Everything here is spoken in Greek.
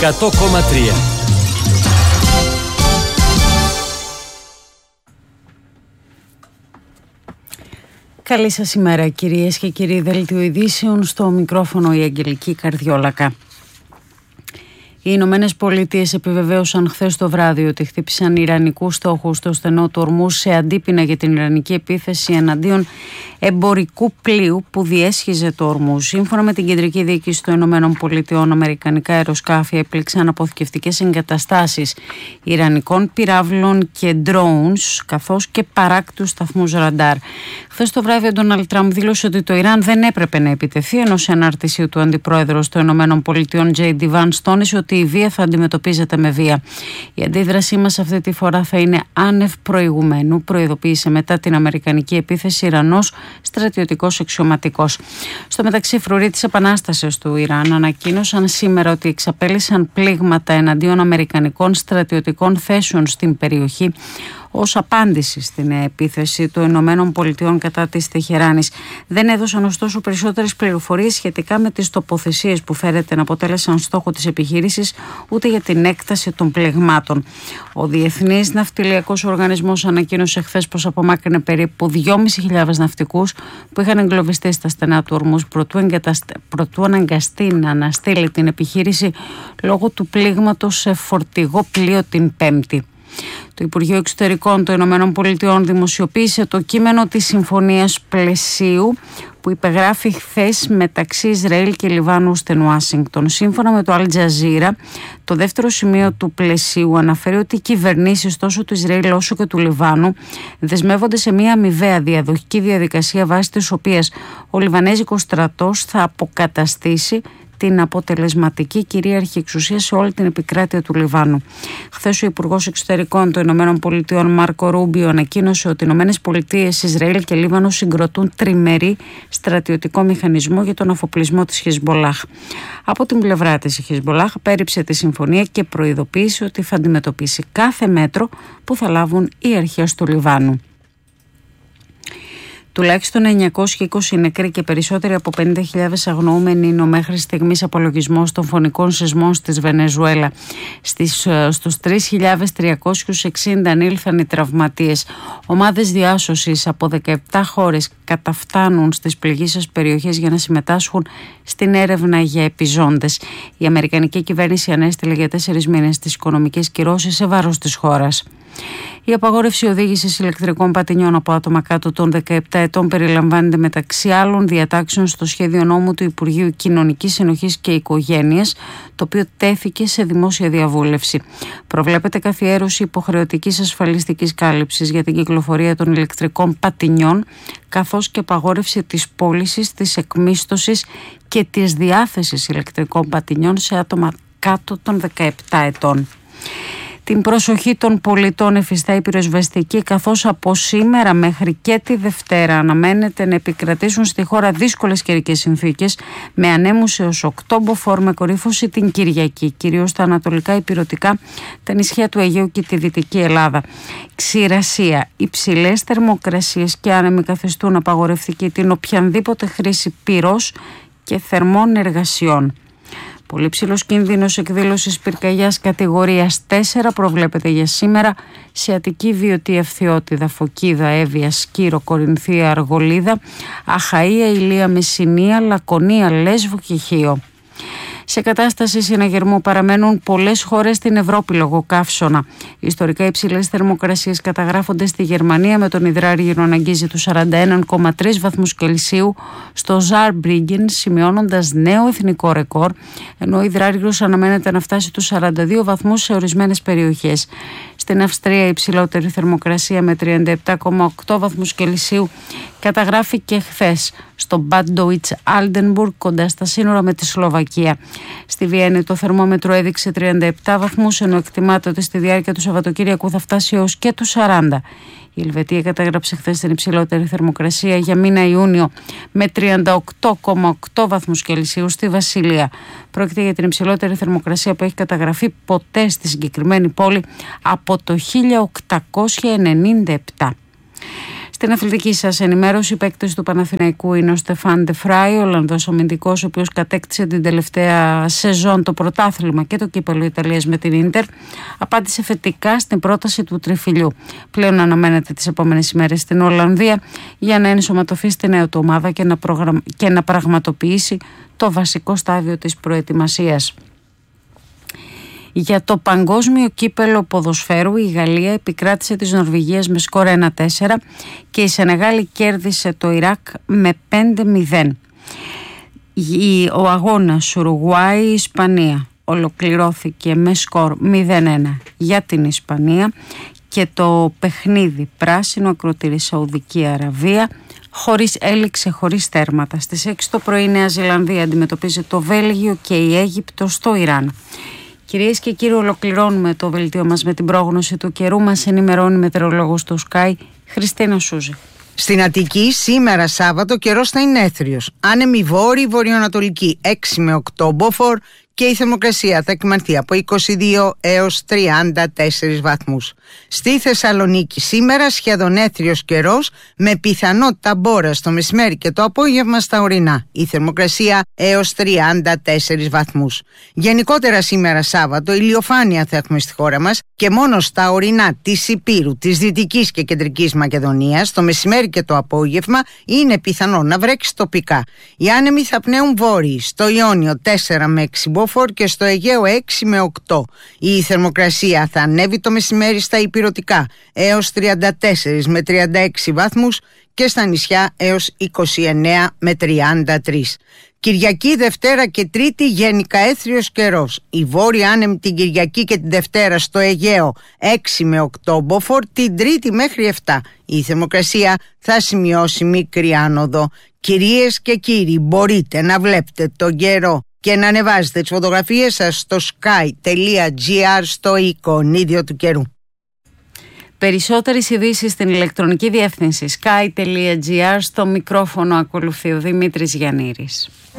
100,3. Καλή σας ημέρα κυρίες και κύριοι. Δελτίο ειδήσεων, στο μικρόφωνο η Αγγελική Καρδιόλακα. Οι Ηνωμένες Πολιτείες επιβεβαίωσαν χθες το βράδυ ότι χτύπησαν ιρανικούς στόχους στο στενό του Ορμούζ σε αντίπεινα για την ιρανική επίθεση εναντίον εμπορικού πλοίου που διέσχιζε το Ορμούζ. Σύμφωνα με την Κεντρική Διοίκηση των Ηνωμένων Πολιτειών, αμερικανικά αεροσκάφη έπληξαν αποθηκευτικές εγκαταστάσεις ιρανικών πυράβλων και drones, καθώς και παράκτους σταθμούς ραντάρ. Χθες το βράδυ, ο Ντόναλντ Τραμπ δήλωσε ότι το Ιράν δεν έπρεπε να επιτεθεί, ενώ σε ανάρτηση του αντιπρόεδρος των Ηνωμένων Πολιτειών, J.D. Vance, τόνισε ότι η βία θα αντιμετωπίζεται με βία. Η αντίδρασή μας αυτή τη φορά θα είναι άνευ προηγουμένου, προειδοποίησε μετά την αμερικανική επίθεση Ιρανός στρατιωτικός αξιωματικός. Στο μεταξύ, οι φρουροί της Επανάστασης του Ιράν ανακοίνωσαν σήμερα ότι εξαπέλυσαν πλήγματα εναντίον αμερικανικών στρατιωτικών θέσεων στην περιοχή ως απάντηση στην επίθεση των Ηνωμένων Πολιτειών κατά της Τεχεράνης. Δεν έδωσαν ωστόσο περισσότερες πληροφορίες σχετικά με τις τοποθεσίες που φέρεται να αποτέλεσαν στόχο της επιχείρησης, ούτε για την έκταση των πλεγμάτων. Ο Διεθνής Ναυτιλιακός Οργανισμός ανακοίνωσε χθες πως απομάκρυνε περίπου 2.500 ναυτικούς που είχαν εγκλωβιστεί στα στενά του Ορμούζ προτού αναγκαστεί να αναστείλει την επιχείρηση λόγω του πλήγματος σε φορτηγό πλοίο την Πέμπτη. Το Υπουργείο Εξωτερικών των Ηνωμένων Πολιτειών δημοσιοποίησε το κείμενο της Συμφωνίας Πλαισίου που υπεγράφει χθες μεταξύ Ισραήλ και Λιβάνου στην Ουάσιγκτον. Σύμφωνα με το Al Jazeera, το δεύτερο σημείο του πλαισίου αναφέρει ότι οι κυβερνήσεις τόσο του Ισραήλ όσο και του Λιβάνου δεσμεύονται σε μια αμοιβαία διαδοχική διαδικασία βάσει της οποίας ο Λιβανέζικος στρατός θα αποκαταστήσει την αποτελεσματική κυρίαρχη εξουσία σε όλη την επικράτεια του Λιβάνου. Χθες ο Υπουργός Εξωτερικών των Ηνωμένων Πολιτειών Μάρκο Ρούμπιο ανακοίνωσε ότι οι Ηνωμένες Πολιτείες, Ισραήλ και Λίβανο συγκροτούν τριμερή στρατιωτικό μηχανισμό για τον αφοπλισμό της Χεσμπολάχ. Από την πλευρά της, η Χεσμπολάχ πέριψε τη συμφωνία και προειδοποίησε ότι θα αντιμετωπίσει κάθε μέτρο που θα λάβουν οι αρχές του Λιβάνου. Τουλάχιστον 920 νεκροί και περισσότεροι από 50.000 αγνοούμενοι είναι ο μέχρι στιγμής απολογισμός των φωνικών σεισμών στη Βενεζουέλα. Στους 3.360 ανήλθαν οι τραυματίες. Ομάδες διάσωσης από 17 χώρες καταφτάνουν στις πληγείσες περιοχές για να συμμετάσχουν στην έρευνα για επιζώντες. Η αμερικανική κυβέρνηση ανέστειλε για 4 μήνες τις οικονομικές κυρώσεις σε βάρος της χώρας. Η απαγόρευση οδήγησης ηλεκτρικών πατινιών από άτομα κάτω των 17 ετών περιλαμβάνεται μεταξύ άλλων διατάξεων στο σχέδιο νόμου του Υπουργείου Κοινωνικής Συνοχής και Οικογένειας, το οποίο τέθηκε σε δημόσια διαβούλευση. Προβλέπεται καθιέρωση υποχρεωτικής ασφαλιστικής κάλυψης για την κυκλοφορία των ηλεκτρικών πατινιών, καθώς και απαγόρευση της πώλησης, της εκμίσθωσης και της διάθεσης ηλεκτρικών πατινιών σε άτομα κάτω των 17 ετών. Την προσοχή των πολιτών εφιστά η πυροσβεστική, καθώς από σήμερα μέχρι και τη Δευτέρα αναμένεται να επικρατήσουν στη χώρα δύσκολες καιρικές συνθήκες, με ανέμους έως 8 μποφόρ με κορύφωση την Κυριακή, κυρίως στα ανατολικά ηπειρωτικά, τα νησιά του Αιγαίου και τη Δυτική Ελλάδα. Ξηρασία, υψηλές θερμοκρασίες και άνεμοι καθιστούν απαγορευτική την οποιανδήποτε χρήση πυρός και θερμών εργασιών. Πολύ ψηλός κίνδυνος εκδήλωσης πυρκαγιάς κατηγορίας 4 προβλέπεται για σήμερα σε Αττική, Βιωτή, Ευθιώτιδα, Φωκίδα, Εύβοια, Σκύρο, Κορινθία, Αργολίδα, Αχαΐα, Ηλία, Μεσσηνία, Λακωνία, Λέσβο και Χίο. Σε κατάσταση συναγερμού παραμένουν πολλές χώρες στην Ευρώπη λόγω καύσωνα. Ιστορικά υψηλές θερμοκρασίες καταγράφονται στη Γερμανία, με τον υδράργυρο να αγγίζει τους 41,3 βαθμούς Κελσίου στο Ζάρμπριγκεν, σημειώνοντας νέο εθνικό ρεκόρ, ενώ ο υδράργυρος αναμένεται να φτάσει τους 42 βαθμούς σε ορισμένες περιοχές. Στην Αυστρία η υψηλότερη θερμοκρασία με 37,8 βαθμούς Κελσίου καταγράφηκε χθες στο Μπάντοιτς Άλντενμπουργκ, κοντά στα σύνορα με τη Σλοβακία. Στη Βιέννη το θερμόμετρο έδειξε 37 βαθμούς, ενώ εκτιμάται ότι στη διάρκεια του Σαββατοκύριακου θα φτάσει έως και τους 40. Η Ελβετία καταγράψε χθες την υψηλότερη θερμοκρασία για μήνα Ιούνιο με 38,8 βαθμούς Κελσίου στη Βασιλεία. Πρόκειται για την υψηλότερη θερμοκρασία που έχει καταγραφεί ποτέ στη συγκεκριμένη πόλη από το 1897. Στην αθλητική σας ενημέρωση, οι παίκτες του Παναθηναϊκού είναι ο Στεφάν Ντε Φράι, ο Ολλανδός αμυντικός, ο οποίος κατέκτησε την τελευταία σεζόν το πρωτάθλημα και το κύπελλο Ιταλίας με την Ίντερ. Απάντησε θετικά στην πρόταση του τριφυλιού. Πλέον αναμένεται τις επόμενες ημέρες στην Ολλανδία για να ενσωματωθεί στη νέα του ομάδα και να πραγματοποιήσει το βασικό στάδιο της προετοιμασίας. Για το παγκόσμιο κύπελλο ποδοσφαίρου, η Γαλλία επικράτησε της Νορβηγίας με σκορ 1-4 και η Σενεγάλη κέρδισε το Ιράκ με 5-0. Ο αγώνας Ουρουγουάη-Ισπανία ολοκληρώθηκε με σκορ 0-1 για την Ισπανία και το παιχνίδι πράσινο ακροτήρι Σαουδική Αραβία έληξε χωρίς τέρματα. Στις 6 το πρωί η Νέα Ζηλανδία αντιμετωπίζει το Βέλγιο και η Αίγυπτο στο Ιράν. Κυρίες και κύριοι, ολοκληρώνουμε το δελτίο μας με την πρόγνωση του καιρού. Μας ενημερώνει η μετεωρολόγος του Sky, Χριστίνα Σούζη. Στην Αττική σήμερα Σάββατο καιρός θα είναι έθριος. Άνεμη βόρειο-βορειοανατολική 6 με 8 μποφόρ και η θερμοκρασία θα εκμανθεί από 22 έως 34 βαθμούς. Στη Θεσσαλονίκη σήμερα σχεδόν έθριος καιρός με πιθανότητα μπόρας το μεσημέρι και το απόγευμα στα ορεινά. Η θερμοκρασία έως 34 βαθμούς. Γενικότερα σήμερα Σάββατο ηλιοφάνεια θα έχουμε στη χώρα μας και μόνο στα ορεινά της Ηπείρου, της Δυτικής και Κεντρικής Μακεδονίας το μεσημέρι και το απόγευμα είναι πιθανό να βρέξει τοπικά. Οι άνεμοι θα πνέουν βόρειοι, στο Ιόνιο 4 με 6 μποφόρ και στο Αιγαίο 6 με 8. Η θερμοκρασία θα ανέβει το μεσημέρι στα ηπειρωτικά έως 34 με 36 βαθμούς και στα νησιά έως 29 με 33. Κυριακή, Δευτέρα και Τρίτη γενικά έθριος καιρός. Η βόρεια άνεμη την Κυριακή και την Δευτέρα στο Αιγαίο 6 με 8 μποφόρ, την Τρίτη μέχρι 7. Η θερμοκρασία θα σημειώσει μικρή άνοδο. Κυρίες και κύριοι, μπορείτε να βλέπετε τον καιρό και να ανεβάζετε τις φωτογραφίες σας στο sky.gr στο εικονίδιο του καιρού. Περισσότερες ειδήσεις στην ηλεκτρονική διεύθυνση sky.gr. Στο μικρόφωνο ακολουθεί ο Δημήτρης Γιαννήρης.